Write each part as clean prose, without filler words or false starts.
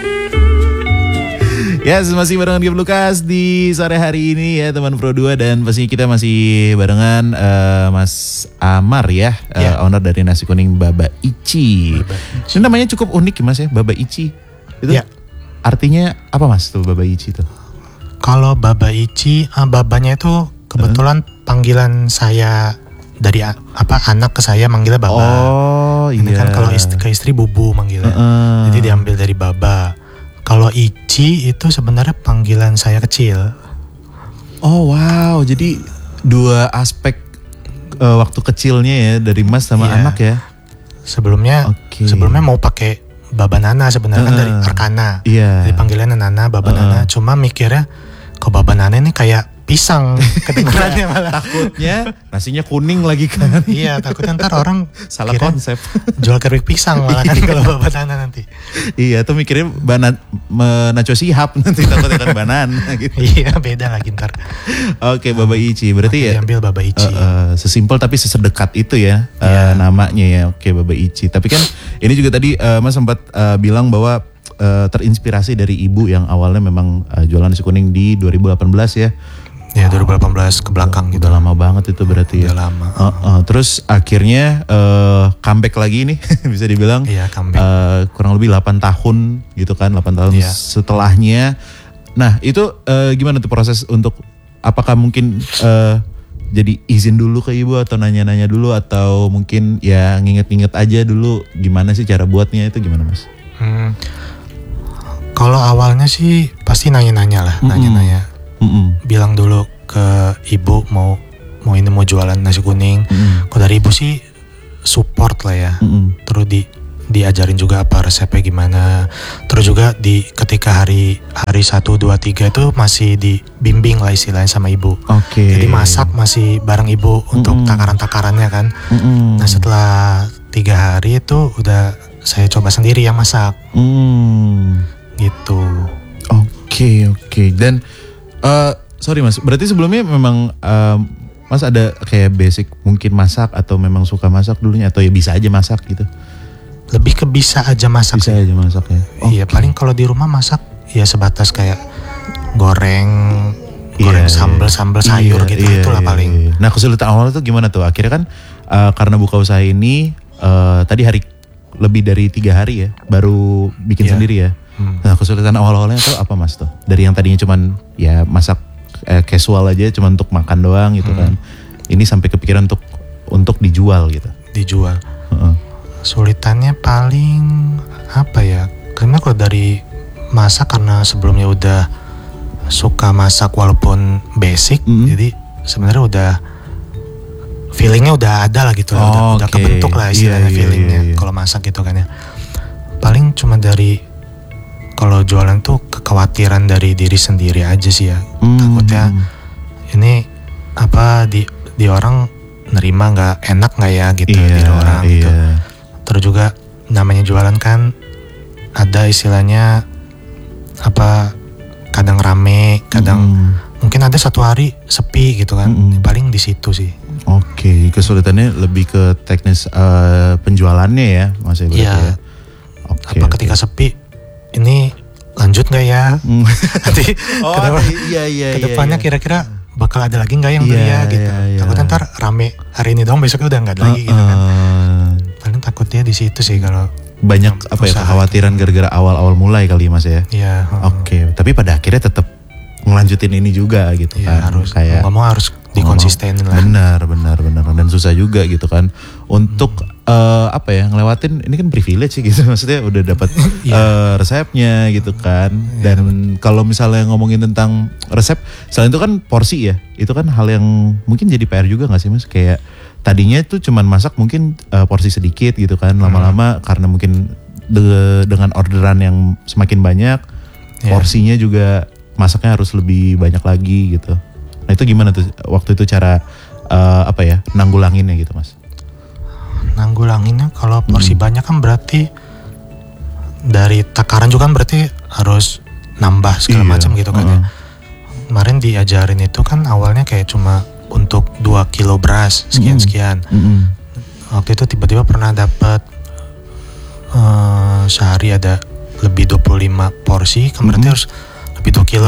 Ya, masih barengan Game Lukas di sore hari ini ya teman Pro 2. Dan pastinya kita masih barengan Mas Amar ya, owner dari nasi kuning Baba Ichi. Ini namanya cukup unik ya Mas ya, Baba Ichi. Itu artinya apa Mas tuh Baba Ichi tuh? Kalau Baba Ichi, babanya itu kebetulan panggilan saya dari anak ke saya manggilnya Baba. Oh iya. Ini kan kalau ke istri Bubu manggilnya. Jadi diambil dari Baba. Kalau Ichi itu sebenarnya panggilan saya kecil. Oh wow, jadi dua aspek waktu kecilnya ya dari Mas sama anak ya. Sebelumnya mau pakai Baba Nana sebenarnya kan dari Arkana. Jadi panggilannya Nana, Baba Nana. Cuma mikirnya kok Baba Nana ini kayak pisang kedengarannya malah. Takutnya nasinya kuning lagi kan. Iya, takutnya ntar orang salah konsep. Jual keripik pisang malah kan kalau Baba Nana nanti. Iya, tuh mikirnya nacho sihab nanti takutnya kan banana gitu. Iya, beda lagi ntar. Oke, Baba Ichi. Berarti ya diambil Baba Ichi. Sesimpel tapi sesedekat itu ya namanya ya. Oke, Baba Ichi. Tapi kan ini juga tadi Mas sempat bilang bahwa terinspirasi dari ibu yang awalnya memang jualan nasi kuning di 2018 ya. Ya 2018 ke belakang gitu. Udah lama banget itu berarti ya. Udah lama. Terus akhirnya comeback lagi nih bisa dibilang. Iya, comeback. Kurang lebih 8 tahun gitu kan, 8 tahun setelahnya. Nah itu gimana tuh proses untuk apakah mungkin jadi izin dulu ke ibu atau nanya-nanya dulu atau mungkin ya nginget-nginget aja dulu gimana sih cara buatnya itu gimana Mas? Kalau awalnya sih pasti nanya-nanya lah, nanya-nanya. Bilang dulu ke ibu mau jualan nasi kuning. Kalau dari ibu sih support lah ya. Terus diajarin juga apa resepnya gimana. Terus juga ketika hari 1, 2, 3 itu masih dibimbing lah istilahnya sama ibu. Jadi masak masih bareng ibu untuk takaran-takarannya kan. Nah setelah 3 hari itu udah saya coba sendiri yang masak. Gitu. Oke. Dan sorry Mas, berarti sebelumnya memang Mas ada kayak basic mungkin masak atau memang suka masak dulunya atau ya bisa aja masak gitu? Lebih ke bisa aja masak. Bisa aja masak ya. Iya, paling kalau di rumah masak ya sebatas kayak goreng sambal sayur gitu itulah paling. Nah kesulitan awal itu gimana tuh? Akhirnya kan karena buka usaha ini tadi lebih dari 3 hari ya baru bikin sendiri ya. Nah kesulitan awal-awalnya tuh apa Mas tuh? Dari yang tadinya cuman ya masak casual aja cuman untuk makan doang gitu kan. Ini sampai kepikiran untuk dijual gitu. Dijual. Sulitannya paling apa ya? Karena kalau dari masak karena sebelumnya udah suka masak walaupun basic, jadi sebenarnya udah feelingnya udah ada lah gitu, udah kebentuk lah istilahnya feelingnya. Kalau masak gitu kan ya. Paling cuma dari kalau jualan tuh kekhawatiran dari diri sendiri aja sih ya. Takutnya ini apa di orang nerima nggak enak nggak ya gitu di orang gitu. Terus juga namanya jualan kan ada istilahnya apa kadang rame, kadang mungkin ada satu hari sepi gitu kan. Paling di situ sih. Oke, kesulitannya lebih ke teknis penjualannya ya Mas ya. Iya. Apa ketika sepi ini lanjut nggak ya? Nanti kedepannya kira-kira bakal ada lagi nggak yang beli ya gitu. Takutnya ntar rame hari ini doang besoknya udah nggak ada lagi gitu kan. Paling takutnya di situ sih kalau banyak apa ya kekhawatiran gara-gara awal-awal mulai kali Mas ya. Iya. Oke, tapi pada akhirnya tetap ngelanjutin ini juga gitu kan. Harus kayak mau harus dikonsistenin lah. Benar dan susah juga gitu kan untuk apa ya ngelewatin ini kan privilege sih gitu maksudnya udah dapat resepnya gitu kan. Dan kalau misalnya ngomongin tentang resep selain itu kan porsi ya, itu kan hal yang mungkin jadi PR juga nggak sih Mas? Kayak tadinya tuh cuman masak mungkin porsi sedikit gitu kan, lama-lama karena mungkin dengan orderan yang semakin banyak porsinya juga masaknya harus lebih banyak lagi gitu. Nah itu gimana tuh waktu itu cara apa ya nanggulanginnya gitu Mas? Nanggulanginnya kalau porsi banyak kan berarti dari takaran juga kan berarti harus nambah segala macam gitu kan ya. Kemarin diajarin itu kan awalnya kayak cuma untuk 2 kilo beras sekian-sekian. Waktu itu tiba-tiba pernah dapat sehari ada lebih 25 porsi kan berarti harus lebih 2 kilo.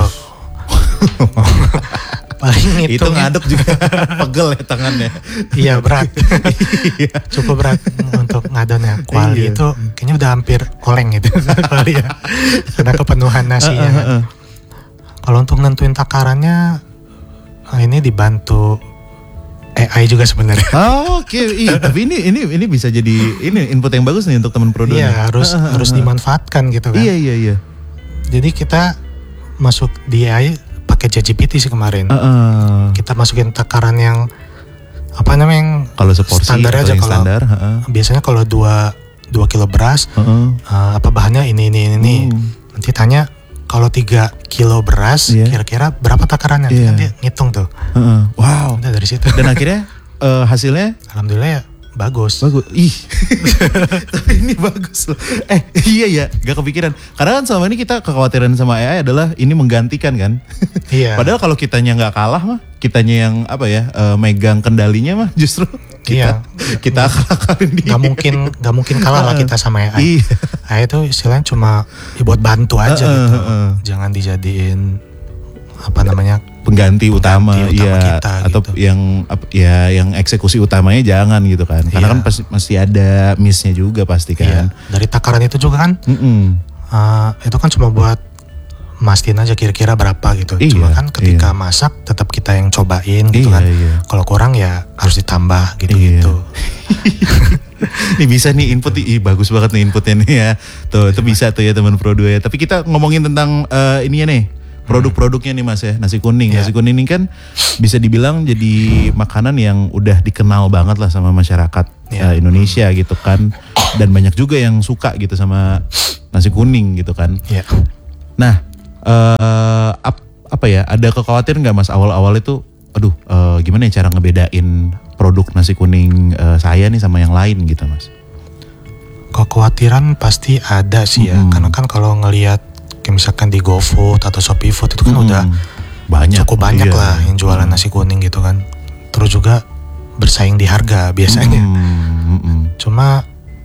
Paling itu ngaduk juga pegel ya tangannya. Iya berat. Cukup berat untuk ngadonnya. Kuali itu kayaknya udah hampir oleng gitu kuali ya. Karena kepenuhan nasinya kan. Kalau untuk nentuin takarannya ini dibantu AI juga sebenarnya. Oke. Iya, tapi ini bisa jadi ini input yang bagus nih untuk teman produk. Iya, harus dimanfaatkan gitu kan. Iya. Jadi kita masuk di AI pakai ChatGPT sih kemarin. Kita masukin takaran yang apa namanya yang kalau seporsi standar aja, kalau standar. Biasanya kalau 2 kilo beras apa bahannya ini. Nanti tanya kalau 3 kilo beras kira-kira berapa takarannya? Nanti ngitung tuh. Wow. Udah dari situ. Dan akhirnya hasilnya alhamdulillah ya bagus. Ih. Tapi ini bagus loh. Iya ya, gak kepikiran. Karena kan selama ini kita kekhawatiran sama AI adalah ini menggantikan kan. Iya. Padahal kalau kitanya nggak kalah mah, kitanya yang megang kendalinya mah justru kita akalin dia. Gak mungkin kalah lah kita sama AI. Iya. AI itu istilahnya cuma buat bantu aja gitu. Jangan dijadiin pengganti utama kita, atau gitu. yang eksekusi utamanya jangan gitu kan. Karena kan pasti ada miss-nya juga pasti kan. Dari takaran itu juga kan. Itu kan cuma buat mastiin aja kira-kira berapa gitu. Cuma kan ketika masak tetap kita yang cobain gitu kan. Kalau kurang ya harus ditambah gitu-gitu. Ini bisa nih input, bagus banget nih inputnya nih ya. Tuh, itu bisa tuh ya teman Pro 2 ya. Tapi kita ngomongin tentang ininya nih. Produk-produknya nih Mas ya, nasi kuning. Nasi kuning ini kan bisa dibilang jadi makanan yang udah dikenal banget lah sama masyarakat Indonesia gitu kan. Dan banyak juga yang suka gitu sama nasi kuning gitu kan. Nah, ada kekhawatiran nggak Mas awal-awal itu, gimana ya cara ngebedain produk nasi kuning saya nih sama yang lain gitu Mas? Kekhawatiran pasti ada sih ya, karena kan kalau ngelihat misalkan di GoFood atau ShopeeFood itu kan udah cukup banyak lah yang jualan nasi kuning gitu kan. Terus juga bersaing di harga biasanya. Cuma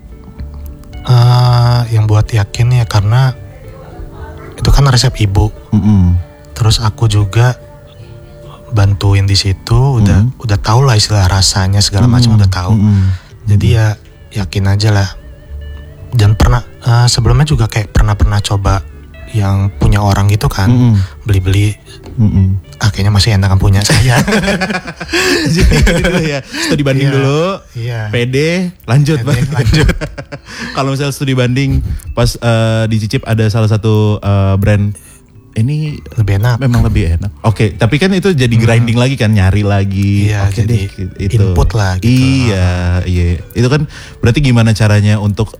yang buat yakin ya karena itu kan resep ibu. Terus aku juga bantuin di situ, udah tahu lah istilah rasanya segala macam udah tahu. Jadi ya yakin aja lah. Dan pernah sebelumnya juga kayak pernah coba yang punya orang gitu kan, beli-beli, kayaknya masih enakan punya saya. Jadi ya, studi banding dulu, pede, lanjut. Kalau misalnya studi banding pas dicicip ada salah satu brand, ini lebih enak. Memang lebih enak. Oke, tapi kan itu jadi grinding lagi kan, nyari lagi. Iya, jadi itu input lah gitu. Iya. Itu kan berarti gimana caranya untuk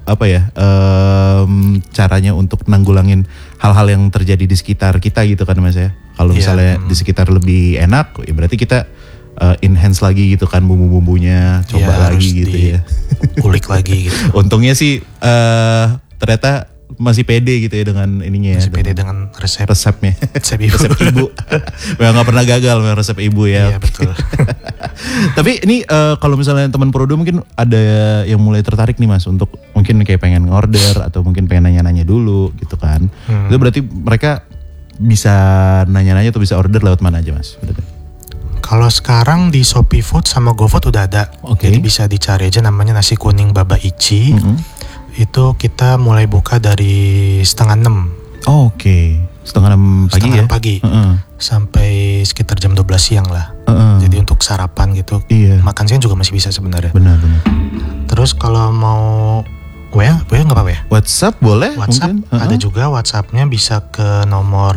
caranya untuk nanggulangin hal-hal yang terjadi di sekitar kita gitu kan Mas ya. Kalau misalnya di sekitar lebih enak, ya berarti kita enhance lagi gitu kan bumbu-bumbunya, coba lagi gitu ya. Kulik lagi gitu. Untungnya sih ternyata masih pede gitu ya dengan ininya. Masih pede dengan resepnya. Resep ibu. Resep ibu. Memang gak pernah gagal memang resep ibu ya. Iya betul. Tapi ini kalau misalnya teman Pro 2 mungkin ada yang mulai tertarik nih Mas untuk mungkin kayak pengen ngorder atau mungkin pengen nanya-nanya dulu gitu kan. Itu berarti mereka bisa nanya-nanya atau bisa order lewat mana aja Mas? Kalau sekarang di ShopeeFood sama GoFood udah ada. Jadi bisa dicari aja namanya nasi kuning Baba Ichi. Itu kita mulai buka dari 5:30. Oke. 5:30 pagi ya? Pagi. Sampai sekitar jam 12 siang lah. Jadi untuk sarapan gitu. Makan siang juga masih bisa sebenarnya. Benar. Terus kalau mau WA nggak apa-apa ya? WhatsApp boleh? WhatsApp mungkin? Ada juga WhatsAppnya bisa ke nomor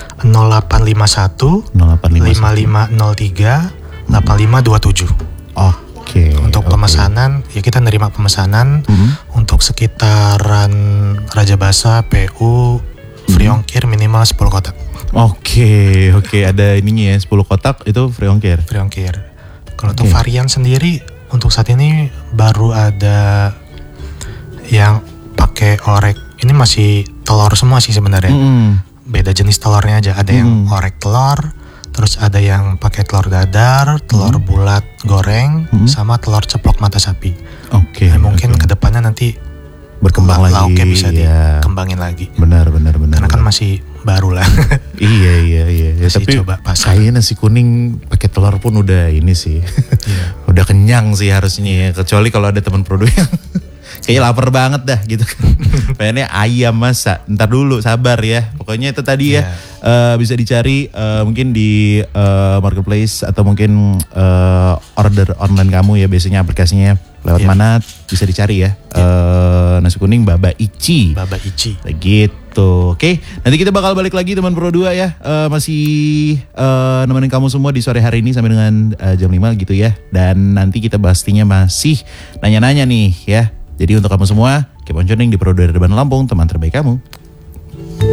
0851 5503 8527. Oke. Untuk pemesanan ya kita nerima pemesanan untuk sekitaran Raja Basa, PU, free ongkir minimal 10 kotak. Oke, ada ininya ya 10 kotak itu free ongkir. Free ongkir. Kalau untuk varian sendiri untuk saat ini baru ada yang pakai orek. Ini masih telur semua sih sebenarnya. Beda jenis telurnya aja. Ada yang orek telur, terus ada yang pakai telur dadar, telur bulat goreng, sama telur ceplok mata sapi. Mungkin kedepannya nanti berkembang lagi. Lauknya bisa dikembangin lagi. Benar. Karena kan masih baru lah. Iya. Ya, Masih tapi coba pasar. kayaknya nasi kuning pakai telur pun udah ini sih. Udah kenyang sih harusnya ya. Kecuali kalau ada teman produk yang kayaknya lapar banget dah gitu kan. Pengennya ayam masa. Ntar dulu sabar ya. Pokoknya itu tadi ya. Bisa dicari mungkin di marketplace atau mungkin order online kamu ya, biasanya aplikasinya lewat mana bisa dicari ya. Nasi kuning Baba Ichi. Gitu. Oke, nanti kita bakal balik lagi teman Pro 2 ya. Masih nemenin kamu semua di sore hari ini sampai dengan jam 5 gitu ya. Dan nanti kita pastinya masih nanya-nanya nih ya. Jadi untuk kamu semua, keep on tuning di Pro 2 Reban Lampung, teman terbaik kamu.